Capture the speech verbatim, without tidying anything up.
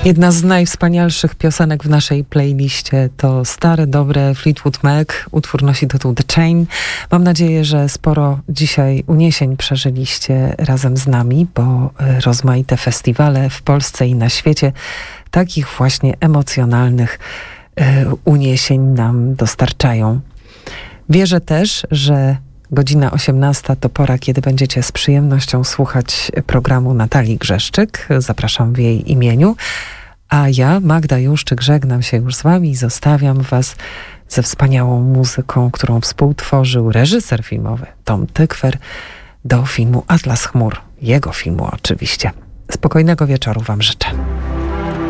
Jedna z najwspanialszych piosenek w naszej playliście to stare, dobre Fleetwood Mac. Utwór nosi tytuł The Chain. Mam nadzieję, że sporo dzisiaj uniesień przeżyliście razem z nami, bo rozmaite festiwale w Polsce i na świecie takich właśnie emocjonalnych uniesień nam dostarczają. Wierzę też, że godzina osiemnasta to pora, kiedy będziecie z przyjemnością słuchać programu Natalii Grzeszczyk. Zapraszam w jej imieniu. A ja, Magda Juszczyk, żegnam się już z wami i zostawiam was ze wspaniałą muzyką, którą współtworzył reżyser filmowy Tom Tykwer do filmu Atlas Chmur. Jego filmu oczywiście. Spokojnego wieczoru wam życzę.